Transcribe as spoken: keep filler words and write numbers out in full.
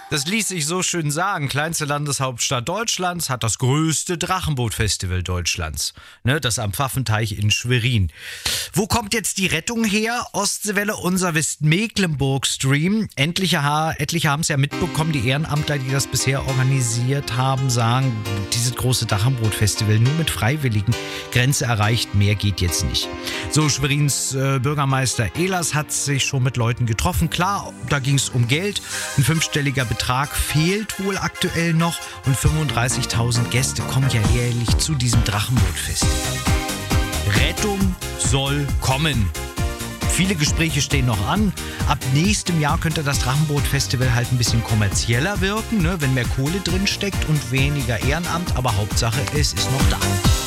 Das ließ sich so schön sagen. Kleinste Landeshauptstadt Deutschlands hat das größte Drachenboot-Festival Deutschlands. Ne, das am Pfaffenteich in Schwerin. Wo kommt jetzt die Rettung her? Ostseewelle, unser Westmecklenburg-Stream. Etliche, etliche haben es ja mitbekommen, die Ehrenamtler, die das bisher organisiert haben, sagen, dieses große Drachenboot-Festival nur mit Freiwilligen. Grenze erreicht, mehr geht jetzt nicht. So, Schwerins äh, Bürgermeister Ehlers hat sich schon mit Leuten getroffen. Klar, da ging es um Geld. Ein fünfstelliger Betrag fehlt wohl aktuell noch und fünfunddreißigtausend Gäste kommen ja jährlich zu diesem Drachenboot-Festival. Rettung soll kommen. Viele Gespräche stehen noch an. Ab nächstem Jahr könnte das Drachenboot-Festival halt ein bisschen kommerzieller wirken, ne, wenn mehr Kohle drin steckt und weniger Ehrenamt. Aber Hauptsache, es ist noch da.